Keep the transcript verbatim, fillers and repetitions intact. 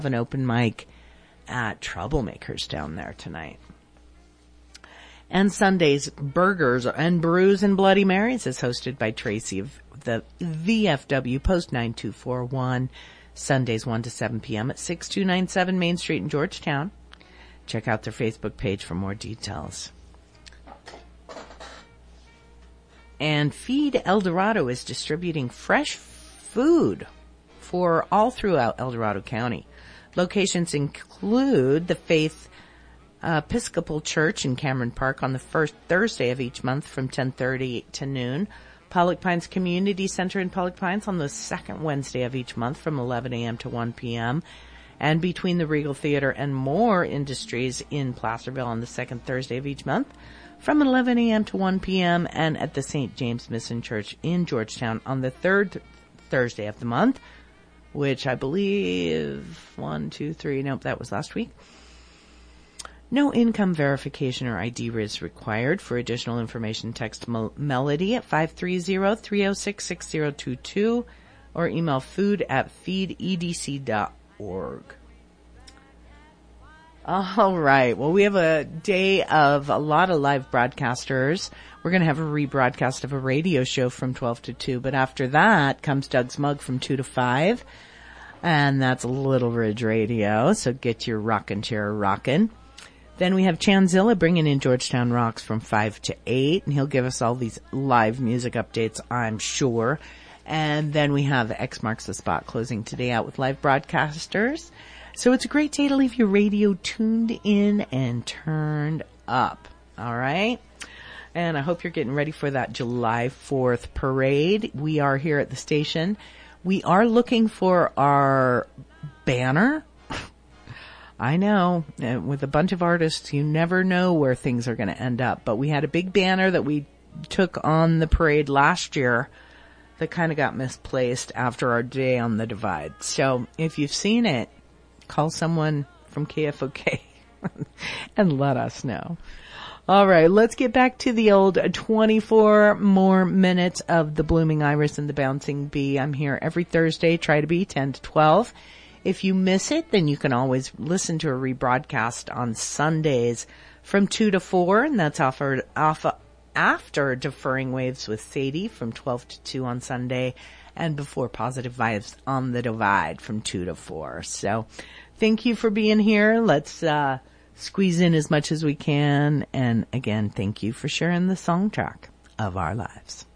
an open mic at Troublemakers down there tonight. And Sunday's Burgers and Brews and Bloody Marys is hosted by Tracy of the V F W Post nine two four one. Sundays one to seven p.m. at six two nine seven Main Street in Georgetown. Check out their Facebook page for more details. And Feed El Dorado is distributing fresh food for all throughout El Dorado County. Locations include the Faith uh, Episcopal Church in Cameron Park on the first Thursday of each month from ten thirty to noon. Pollock Pines Community Center in Pollock Pines on the second Wednesday of each month from eleven a.m. to one p.m. And between the Regal Theater and Moore Industries in Placerville on the second Thursday of each month from eleven a.m. to one p.m. and at the Saint James Mission Church in Georgetown on the third th- Thursday of the month, which I believe one, two, three, nope, that was last week. No income verification or I D is required. For additional information, text Mel- Melody at five three zero, three zero six, six zero two two or email food at feed e d c dot org. All right. Well, we have a day of a lot of live broadcasters. We're going to have a rebroadcast of a radio show from twelve to two, but after that comes Doug's Mug from two to five, and that's Little Ridge Radio, so get your rockin' chair rockin'. Then we have Chanzilla bringing in Georgetown Rocks from five to eight, and he'll give us all these live music updates, I'm sure. And then we have X Marks the Spot closing today out with live broadcasters. So it's a great day to leave your radio tuned in and turned up. All right? And I hope you're getting ready for that July fourth parade. We are here at the station. We are looking for our banner. I know, with a bunch of artists, you never know where things are going to end up. But we had a big banner that we took on the parade last year that kind of got misplaced after our day on the Divide. So if you've seen it, call someone from K F O K and let us know. All right, let's get back to the old twenty-four more minutes of the Blooming Iris and the Bouncing Bee. I'm here every Thursday, try to be ten to twelve. If you miss it, then you can always listen to a rebroadcast on Sundays from two to four, and that's offered off, after Deferring Waves with Sadie from twelve to two on Sunday, and before Positive Vibes on the Divide from two to four. So thank you for being here. Let's uh squeeze in as much as we can. And again, thank you for sharing the song track of our lives.